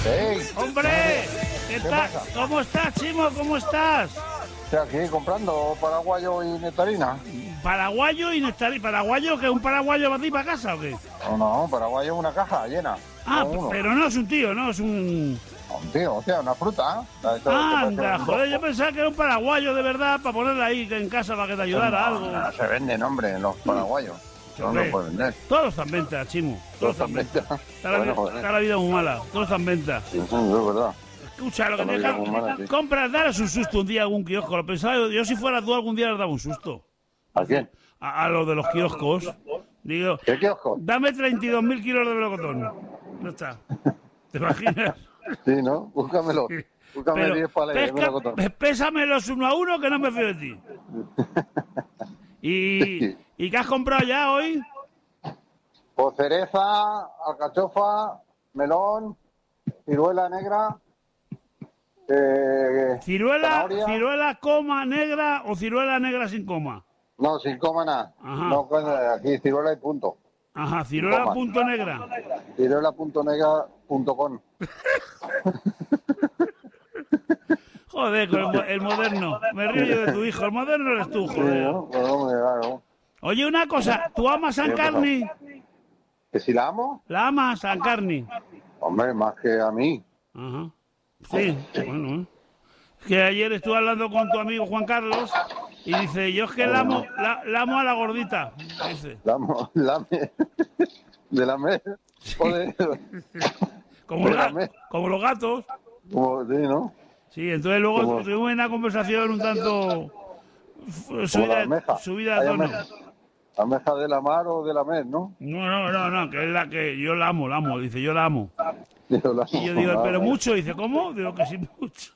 ¡Ey! ¡Hombre! ¿Qué tal? pasa? ¿Cómo estás, Chimo? ¿Cómo estás? Estoy aquí comprando paraguayo y nectarina. Paraguayo y nectarina. ¿Paraguayo que es un paraguayo para ti para casa o qué? No, paraguayo es una caja llena. Ah, Con uno. pero no es un tío, no es un... Un tío, o sea, una fruta. Anda, joder, yo pensaba que era un paraguayo de verdad para ponerla ahí en casa para que te ayudara algo. No se venden, hombre, los paraguayos. No Hombre, lo pueden vender. todos están en venta, Chimo. Todos están en venta. Está la vida muy mala. Todos están en venta. Sí, es verdad. Escucha, lo que Está te la vida muy mala, sí. compras, daros un susto un día a algún kiosco. Lo pensaba yo si fuera tú algún día les daba un susto. ¿A quién? A los de los kioscos. Digo, ¿Qué kiosco? dame 32.000 kilos de melocotón. No está. ¿Te imaginas? Sí, ¿no? Búscamelo. Búscame Pero 10 palés de melocotón. pésamelos uno a uno que no me fío de ti. ¿Y qué has comprado ya hoy? Pues cereza, alcachofa, melón, ciruela negra, zanahoria. ¿Ciruela coma negra o ciruela negra sin coma? No, sin coma nada. Ajá. No, aquí ciruela y punto. Ajá, ciruela Coma. punto negra. Ciruela.negra.com. Joder, con el moderno. Me río yo de tu hijo. El moderno eres tú, Sí, joder. ¿no? Pues hombre, claro. Oye, una cosa. ¿Tú amas San ¿Qué ha pasado? Carni? ¿Que si la amo? ¿La amas San Carni? Hombre, más que a mí. Ajá. Sí, bueno. Que ayer estuve hablando con tu amigo Juan Carlos y dice, yo es que la amo a la gordita. Dice. La amo, de la mes. Joder. Como, De la mes. como los gatos. Como, sí, ¿no? Sí, entonces luego Como- tuvimos una conversación un tanto Como la almeja. subida de Hay tono. almeja de la mar o de la mes, ¿no? No, que es la que yo la amo, dice, yo la amo. Yo la Y yo amo. digo, pero Vale. mucho, dice, ¿cómo? Digo que sí, mucho.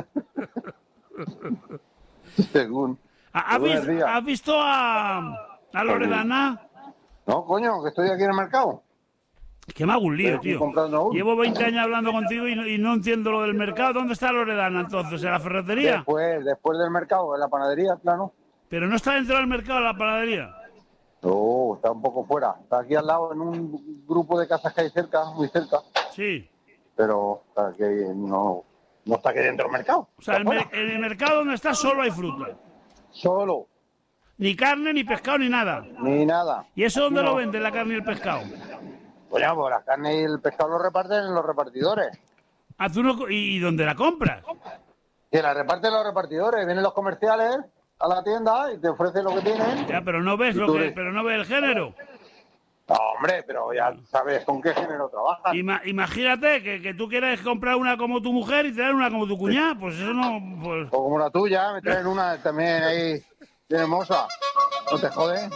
Según. Buenos días. ¿Has visto a Loredana? No, coño, que estoy aquí en el mercado. Que me hago un lío, Estoy tío. comprando aún. Llevo 20 años hablando contigo y no entiendo lo del mercado. ¿Dónde está Loredana entonces? ¿En la ferretería? Después del mercado, en la panadería, claro. Pero no está dentro del mercado, la panadería. No, está un poco fuera. Está aquí al lado en un grupo de casas que hay cerca, muy cerca. Sí. Pero está aquí, no está aquí dentro del mercado. O sea, Está fuera. en el mercado donde está solo hay fruta. Solo, Ni carne, ni pescado, ni nada. ni nada. ¿Y eso dónde No. lo venden, la carne y el pescado? Pues ya, pues la carne y el pescado lo reparten en los repartidores. Ah, tú no ¿y dónde la compras? Que la reparten los repartidores. Vienen los comerciales a la tienda y te ofrecen lo que tienen. Ya, pero no ves ¿Y lo tú que, eres? pero no ves el género. No, hombre, pero ya sabes con qué género trabajas. Imagínate que tú quieres comprar una como tu mujer y tener una como tu cuñada, pues eso no... Pues... O como la tuya, me traen una también ahí bien hermosa. No te jodes.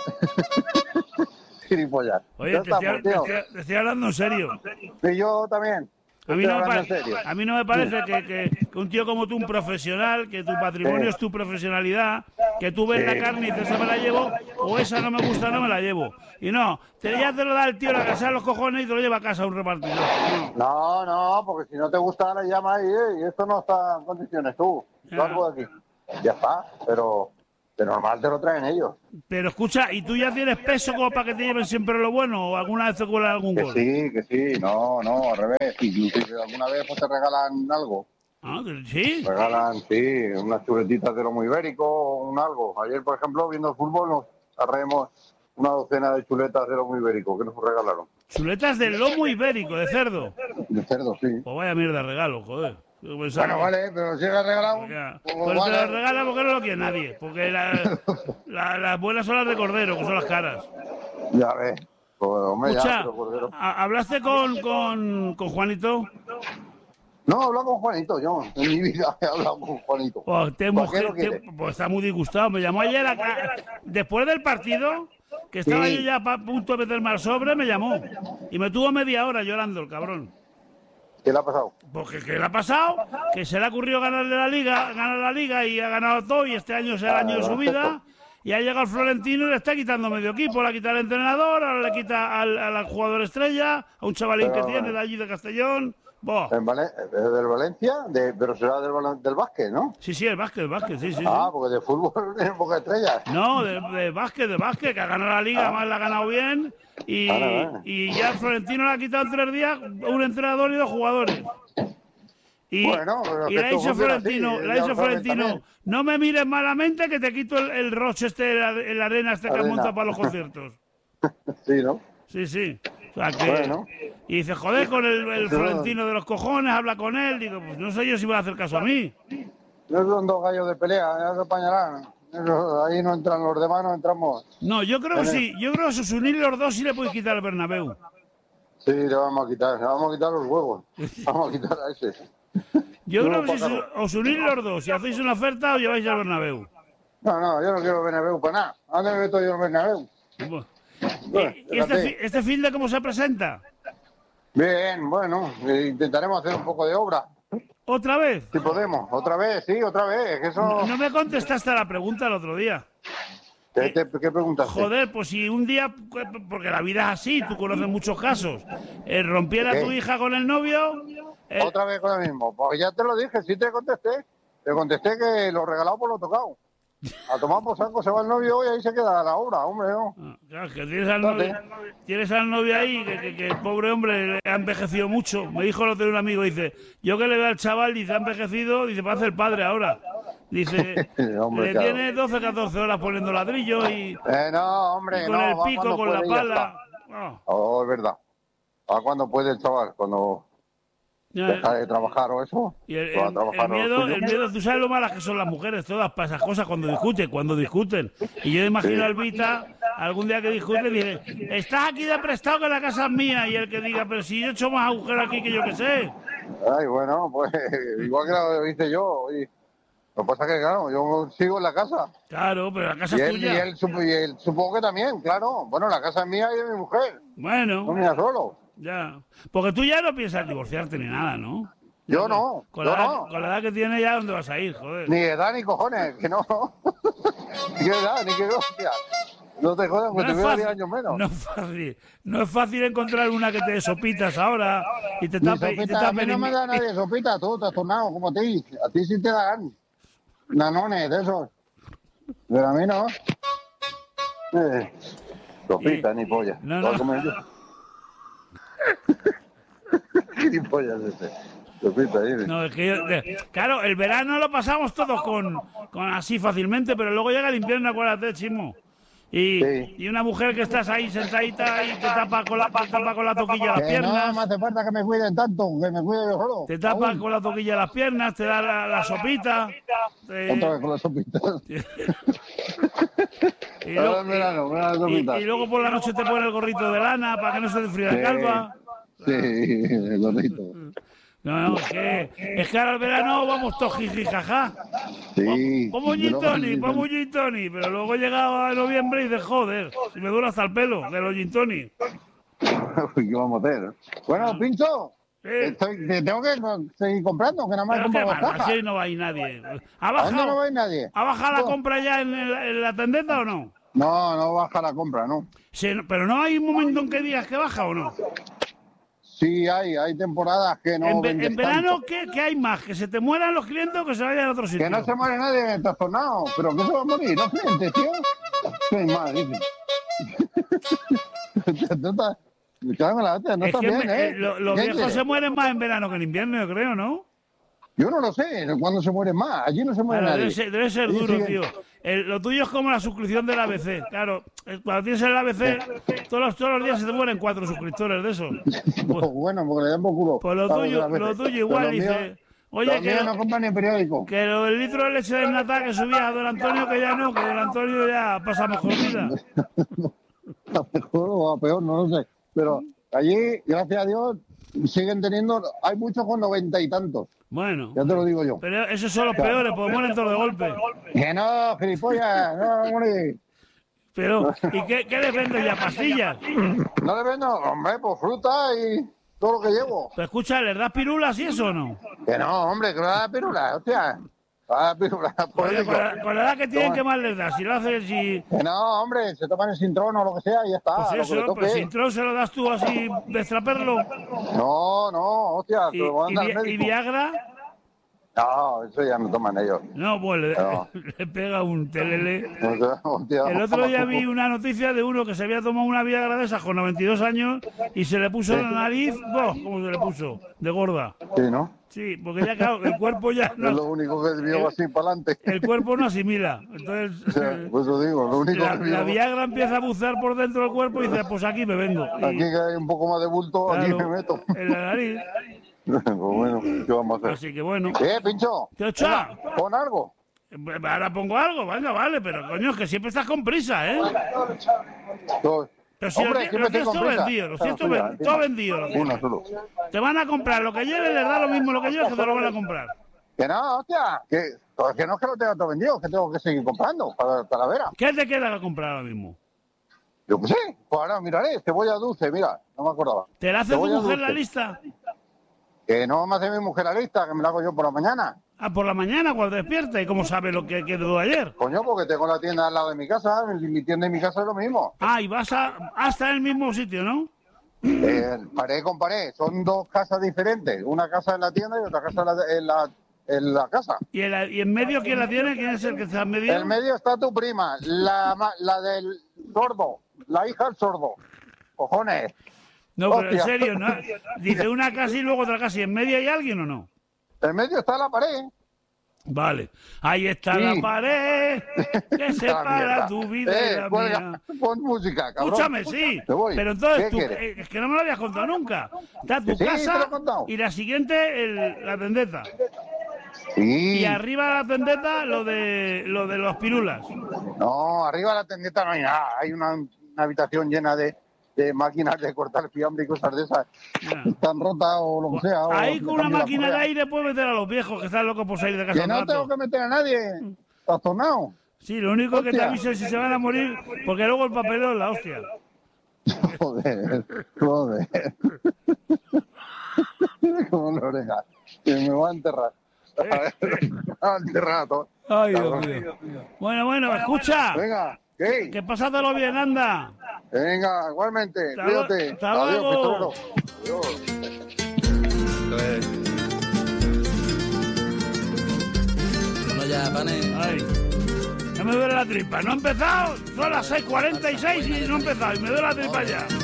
Gilipollas. Oye, Ya te estamos, tío. estoy hablando en serio. Y yo también. A mí, Estoy no me, hablando en serio. a mí no me parece que un tío como tú, un profesional, que tu patrimonio Sí. es tu profesionalidad, que tú ves la Sí. carne y dices, esa me la llevo, o esa no me gusta, no me la llevo. Y no, ya te lo da el tío a la casa de los cojones y te lo lleva a casa a un repartidor. No. No, porque si no te gusta, le llamas y esto no está en condiciones, tú. Ya. Salgo de aquí. Ya está, pero de normal te lo traen ellos. Pero escucha, ¿y tú ya tienes peso como para que te lleven siempre lo bueno o alguna vez te cuelan algún gol? Que sí, no, al revés. Inclusive alguna vez pues, te regalan algo. Ah, ¿sí? Regalan, sí, unas chuletitas de lomo ibérico, un algo. Ayer, por ejemplo, viendo el fútbol, nos traemos una docena de chuletas de lomo ibérico que nos regalaron. Chuletas de lomo ibérico, de cerdo. De cerdo, sí. Pues vaya mierda de regalo, joder. Yo pensaba Bueno, que- vale, pero si era regalado, Ya. pues Pero te vale. lo regala porque no lo quiere nadie. Porque las buenas son las de cordero, que son las caras. Ya ves. Pues, hombre, ya, Escucha, pero cordero. ¿hablaste con Juanito? No, he hablado con Juanito, yo. En mi vida he hablado con Juanito. Pues, ¿Para qué lo quiere? pues está muy disgustado. Me llamó ayer, después del partido, que estaba Sí. yo ya a punto de meterme al sobre, me llamó. Y me tuvo media hora llorando el cabrón. ¿Qué le ha pasado? Porque ¿qué le ha pasado? Que se le ha ocurrido ganar la liga y ha ganado todo y este año será el año de su vida y ha llegado el Florentino y le está quitando medio equipo. Le ha quitado al entrenador, ahora le quita al jugador estrella, a un chavalín que tiene de allí de Castellón. ¿Del Valencia? Pero será del básquet, ¿no? Sí, el básquet, sí. Porque de fútbol tiene pocas estrellas. No, de básquet, que ha ganado la liga, además la ha ganado bien. Y ya el Florentino le ha quitado en 3 días un entrenador y 2 jugadores. Y le ha dicho Florentino, no me mires malamente que te quito el roche en la arena que monta para los conciertos. Sí, ¿no? Sí. O sea que, y dice, joder, con el Florentino de los cojones, habla con él. Digo, pues no sé yo si va a hacer caso a mí. No son 2 gallos de pelea, ya se apañarán. Ahí no entran los demás, no entramos. No, yo creo que sí. Yo creo que a Susunil los 2 sí le puedes quitar el Bernabéu. Sí, le vamos a quitar los huevos. Vamos a quitar a ese. Yo creo que si os unís los 2, si hacéis una oferta, os lleváis al Bernabéu. No, yo no quiero Bernabéu para nada. ¿A dónde me meto yo en Bernabéu? ¿Y este fin de cómo se presenta? Bien, bueno, intentaremos hacer un poco de obra. ¿Otra vez? Si podemos, otra vez. Eso... No me contestaste a la pregunta el otro día. ¿Qué preguntaste? Joder, pues si un día, porque la vida es así, tú conoces muchos casos, rompiera tu hija con el novio... Otra vez con lo mismo. Pues ya te lo dije, sí te contesté. Te contesté que lo regalado por lo tocado. A tomar por saco se va el novio y ahí se queda la obra, hombre, ¿no? Claro, que tienes al novio ahí, que el pobre hombre ha envejecido mucho. Me dijo lo de un amigo, dice, yo que le veo al chaval, dice, ha envejecido, dice, va a ser padre ahora. Dice, hombre, le tiene 12, 14 horas poniendo ladrillo y... no, hombre, y con el pico, con la pala. Es verdad. ¿A cuándo puede el chaval? Cuando... deja de trabajar o eso. Y el miedo, tú sabes lo malas que son las mujeres todas para esas cosas cuando discuten. Y yo imagino al Vita, algún día que discute, dice, estás aquí de prestado que la casa es mía. Y el que diga, pero si yo he hecho más agujeros aquí que yo que sé. Ay, bueno, pues igual que lo hice yo. Lo que pasa es que, claro, yo sigo en la casa. Claro, pero la casa es tuya. Y él supongo que también, claro. Bueno, la casa es mía y de mi mujer. Bueno. No mía solo. Ya. Porque tú ya no piensas divorciarte ni nada, ¿no? Yo no. Con la edad que tienes ya, ¿dónde vas a ir, joder? Ni edad ni cojones, que no. Ni edad, ni que hostia. No te jodas, porque te veo 10 años menos. No es fácil encontrar una que te dé sopitas ahora y te tape. A mí no me da nadie sopita, tú, trastornado, como a ti. A ti sí te dan nanones de esos. Pero a mí no. Sopita, ni polla. No. ¿Qué pollas es ese? No, es que claro, el verano lo pasamos todos con así fácilmente, pero luego llega el invierno, acuérdate, Chimo. Y una mujer que estás ahí sentadita y te tapa con la toquilla las piernas. No me hace falta que me cuiden tanto, que me cuide yo solo. Te tapa con la toquilla las piernas, te da la sopita. Otra vez con la sopita. Y luego por la noche te pone el gorrito de lana para que no se te enfríe la calva. Sí, el gorrito. No, es que ahora el verano vamos todos jijijaja. Sí. Vamos gin tonic, pero luego llegaba noviembre y dices, joder, si me dura hasta el pelo de los gin tonic. ¿Qué vamos a hacer? Bueno, Pincho, tengo que seguir comprando, que nada más compro las cajas. Así no va a ir nadie. ¿A dónde no va a ir nadie? ¿Ha bajado la compra ya en la tendencia o no? No baja la compra, no. Sí, pero no hay un momento en que digas que baja o no. Sí, hay temporadas que no. En verano, ¿qué hay más? ¿Que se te mueran los clientes o que se vayan a otro sitio? Que no se muere nadie trastornado. ¿Pero qué se va a morir? ¿Los clientes, tío? ¿Qué más, dice? Me cago en la hostia, no está bien, ¿eh? Los viejos se mueren más en verano que en invierno, yo creo, ¿no? Yo no lo sé, ¿cuándo se mueren más? Allí no se muere nadie. Debe ser duro, tío. Lo tuyo es como la suscripción del ABC. Claro, cuando tienes el ABC, todos los días se te mueren 4 suscriptores de esos. Pues, bueno, porque le dan por culo. Pues lo tuyo igual, dice... Oye, que no compran ni periódico. Que el litro de leche de nata que subía a don Antonio, que ya no, que don Antonio ya pasa mejor vida. A mejor o a peor, no lo sé. Pero allí, gracias a Dios, siguen teniendo... Hay muchos con 90 y tantos. Bueno. Ya te lo digo yo. Pero esos son los peores, porque mueren todos de golpe. Que no, gilipollas, no morir. Pero, ¿y qué les venden ya? ¿Pastillas? No les vendo, hombre, pues fruta y todo lo que llevo. Pero escucha, ¿les das pirulas y eso o no? Que no, hombre, que no da pirula, hostia. Oye, con la edad que tienen, ¿qué más les da? Si lo haces y... No, hombre, se toman el Sintrón o lo que sea y ya está. Pues eso, pero Sintrón se lo das tú así de extraperlo. No, hostia, te lo van a dar al médico. ¿Y Viagra? No, eso ya no toman ellos. No, pues le pega un telele. Hostia, el otro día vi una noticia de uno que se había tomado una Viagra de esas con 92 años y se le puso en la nariz, ¿cómo se le puso? De gorda. Sí, ¿no? Sí, porque ya, claro, el cuerpo ya no... Es lo único que vio así para adelante. El cuerpo no asimila. Entonces, pues lo digo, lo único que vio... La Viagra empieza a bucear por dentro del cuerpo y dice, pues aquí me vengo. Aquí que hay un poco más de bulto, claro, aquí me meto. En la nariz. Pues bueno, ¿qué vamos a hacer? Así que bueno. Pincho. ¿Qué ocha? Pon algo. Ahora pongo algo, venga, vale, pero coño, es que siempre estás con prisa, ¿eh? Pero si hombre, los tienes todo vendido, todo vendido. Uno solo. Te van a comprar lo que lleves, les da lo mismo lo que lleves, que te lo van a comprar. Que no, hostia, que no es que lo tenga todo vendido, que tengo que seguir comprando para la vera. ¿Qué te queda que comprar ahora mismo? Yo qué sé, pues ahora miraré, cebolla dulce, mira, no me acordaba. ¿Te la hace tu mujer la lista? Que no me hace mi mujer la lista, que me la hago yo por la mañana. Ah, por la mañana cuando despierta, ¿y cómo sabe lo que quedó ayer? Coño, porque tengo la tienda al lado de mi casa, mi tienda y mi casa es lo mismo. Ah, y vas hasta el mismo sitio, ¿no? Paré con pared, son dos casas diferentes, una casa en la tienda y otra casa en la casa. ¿Y en medio quién la tiene? ¿Quién es el que está en medio? En medio está tu prima, la del sordo, la hija del sordo. Cojones. No, pero en serio, ¿no? Dice una casa y luego otra casa. ¿Y en medio hay alguien o no? En medio está la pared. Vale. Ahí está la pared que separa tu vida y la mía. Pon música, cabrón. Escúchame, sí. Pero entonces, es que no me lo habías contado nunca. Está tu casa y la siguiente, la tendeta. Sí. Y arriba de la tendeta, lo de los pirulas. No, arriba de la tendeta no hay nada. Hay una habitación llena de máquinas de cortar fiambre y cosas de esas. Están rotas o lo que sea. Ahí con una máquina de aire puedes meter a los viejos que están locos por salir de casa. Que no tengo que meter a nadie. ¿Estás tornado? Sí, lo único que te avisa es si se van a morir, porque luego el papelón, la hostia. Joder. Como la oreja. Que me va a enterrar. Me va a enterrar a todos. Ay, Dios mío. Bueno, escucha. Venga. Que pásatelo bien, anda. Venga, igualmente. Cuídate. Hasta luego. Adiós. No ya, pane. Ay, ya me duele la tripa. No he empezado. Son las 6:46 y no he empezado. Y me duele la tripa ya.